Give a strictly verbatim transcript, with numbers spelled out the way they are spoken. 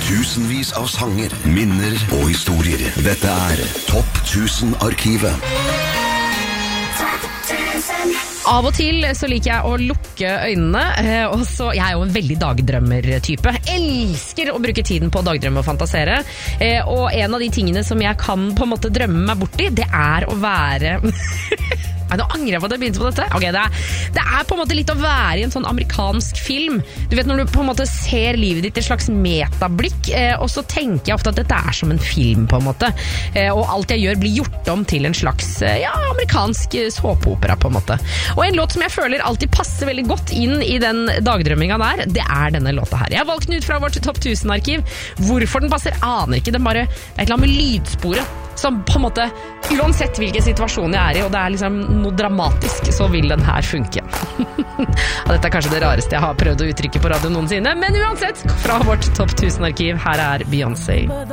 Tusenvis av sanger, minner og historier. Dette er Topp tusen-arkivet. Av og til så liker jeg å lukke øynene, og så, jeg er jo en veldig dagdrømmer-type. Elsker å bruke tiden på å dagdrømme og fantasere, og en av de tingene som jeg kan på en måte drømme meg bort i, det er å være... Nei, nå angrer jeg på at jeg begynte på dette. Ok, det er, det er på en måte litt å være i en sånn amerikansk film. Du vet, når du på en måte ser livet ditt i et slags metablikk, eh, og så tenker jeg ofte at dette er som en film, på en måte. Eh, og alt jeg gjør blir gjort om til en slags, eh, ja, amerikansk såpeopera, på en måte. Og en låt som jeg føler alltid passer veldig godt inn i den dagdrømminga der, det er denne låta her. Jeg har valgt den ut fra vårt Topp tusen-arkiv. Hvorfor den passer, aner ikke. Den bare, det er et eller annet med lydsporet, som på en måte, uansett hvilken situasjon jeg er i, og det er liksom noe dramatisk, så vil den her funke. Dette er kanskje det rareste jeg har prøvd å uttrykke på radio noensinne, men uansett, fra vårt Topp tusen-arkiv, her er Beyoncé.